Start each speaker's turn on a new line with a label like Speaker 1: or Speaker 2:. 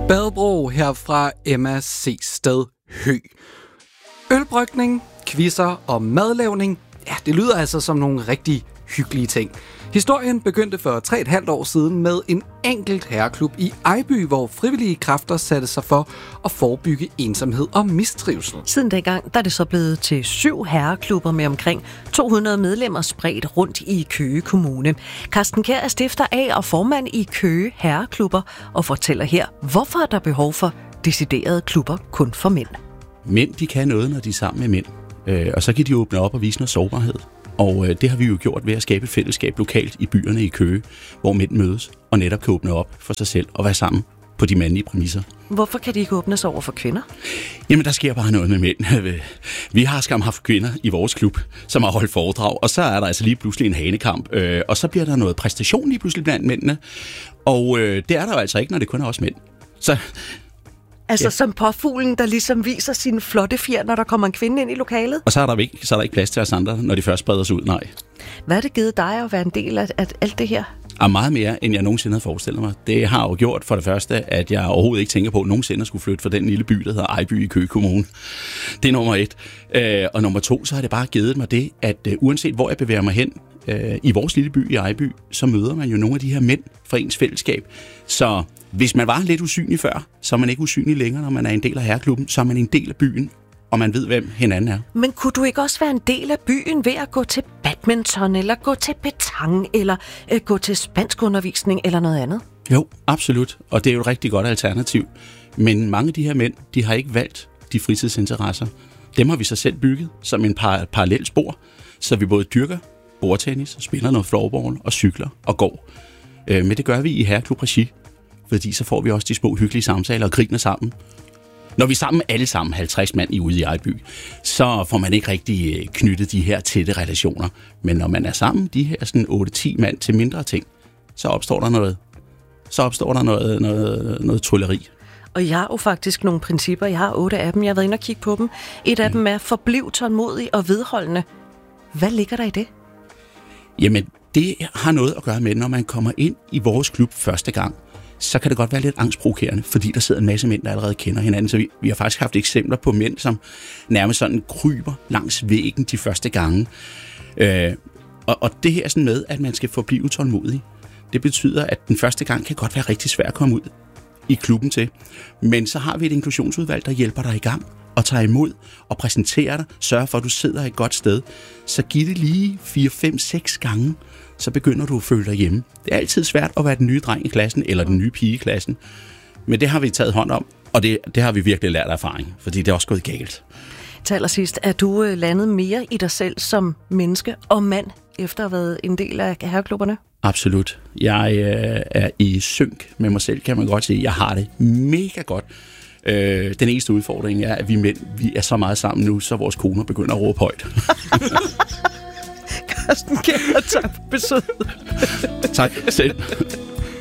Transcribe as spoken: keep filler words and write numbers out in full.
Speaker 1: Badebro her fra Emma C. Sted Hø. Ølbrygning, quizzer og madlavning, ja, det lyder altså som nogle rigtig hyggelige ting. Historien begyndte for tre og et halvt år siden med en enkelt herreklub i Ejby, hvor frivillige kræfter satte sig for at forebygge ensomhed og mistrivsel.
Speaker 2: Siden dengang der er det så blevet til syv herreklubber med omkring to hundrede medlemmer spredt rundt i Køge Kommune. Carsten Kjær er stifter af og formand i Køge Herreklubber og fortæller her, hvorfor er der behov for deciderede klubber kun for mænd.
Speaker 3: Mænd, de kan noget, når de er sammen med mænd. Øh, og så kan de åbne op og vise noget sårbarhed. Og øh, det har vi jo gjort ved at skabe et fællesskab lokalt i byerne i Køge, hvor mænd mødes og netop kan åbne op for sig selv og være sammen på de mandlige præmisser.
Speaker 2: Hvorfor kan de ikke åbnes over for kvinder?
Speaker 3: Jamen, der sker bare noget med mænd. Vi har skam haft kvinder i vores klub, som har holdt foredrag, og så er der altså lige pludselig en hanekamp, øh, og så bliver der noget præstation lige pludselig blandt mændene, og øh, det er der jo altså ikke, når det kun er os mænd. Så...
Speaker 2: Altså
Speaker 3: Ja.
Speaker 2: som påfuglen, der ligesom viser sine flotte fjer, når der kommer en kvinde ind i lokalet?
Speaker 3: Og så er der ikke, så er der ikke plads til os andre, når de først spreder sig ud, nej.
Speaker 2: Hvad har det givet dig at være en del af, af alt det her?
Speaker 3: Og meget mere, end jeg nogensinde havde forestillet mig. Det har jo gjort for det første, at jeg overhovedet ikke tænker på, at nogensinde skulle flytte fra den lille by, der hedder Ejby i Køge Kommune. Det er nummer et. Øh, og nummer to, så har det bare givet mig det, at øh, uanset hvor jeg bevæger mig hen, øh, i vores lille by i Ejby, så møder man jo nogle af de her mænd fra ens fællesskab. Så hvis man var lidt usynlig før, så er man ikke usynlig længere, når man er en del af herreklubben, så er man en del af byen, og man ved, hvem hinanden er.
Speaker 2: Men kunne du ikke også være en del af byen ved at gå til badminton, eller gå til petang, eller øh, gå til spanskundervisning, eller noget andet?
Speaker 3: Jo, absolut. Og det er jo et rigtig godt alternativ. Men mange af de her mænd, de har ikke valgt de fritidsinteresser. Dem har vi så selv bygget som en par parallel spor, så vi både dyrker bordtennis, spiller noget floorball og cykler og går. Øh, men det gør vi i herreklub regi, fordi så får vi også de små hyggelige samtaler og griner sammen. Når vi er sammen alle sammen, halvtreds mand i ude i Ejby, så får man ikke rigtig knyttet de her tætte relationer. Men når man er sammen, de her sådan otte til ti mand til mindre ting, så opstår der noget, så opstår der noget, noget, noget trylleri.
Speaker 2: Og jeg har jo faktisk nogle principper. Jeg har otte af dem. Jeg har været inde og kigge på dem. Et af mm. dem er forbliv tålmodig og vedholdende. Hvad ligger der i det?
Speaker 3: Jamen, det har noget at gøre med, når man kommer ind i vores klub første gang, så kan det godt være lidt angstprovokerende, fordi der sidder en masse mænd, der allerede kender hinanden. Så vi, vi har faktisk haft eksempler på mænd, som nærmest sådan kryber langs væggen de første gange. Øh, og, og det her er sådan med, at man skal forblive tålmodig. Det betyder, at den første gang kan godt være rigtig svært at komme ud i klubben til. Men så har vi et inklusionsudvalg, der hjælper dig i gang og tager imod og præsenterer dig, sørger for, at du sidder et godt sted. Så giv det lige fire, fem, seks gange, så begynder du at føle dig hjemme. Det er altid svært at være den nye dreng i klassen, eller den nye pige i klassen. Men det har vi taget hånd om, og det, det har vi virkelig lært af erfaring, fordi det er også gået galt.
Speaker 2: Til allersidst, er du landet mere i dig selv som menneske og mand, efter at have været en del af herreklubberne?
Speaker 3: Absolut. Jeg øh, er i synk med mig selv, kan man godt sige. Jeg har det mega godt. Øh, den eneste udfordring er, at vi mænd vi er så meget sammen nu, så vores koner begynder at råbe højt.
Speaker 2: Carsten Kjær, tak for besøget.
Speaker 3: Tak selv.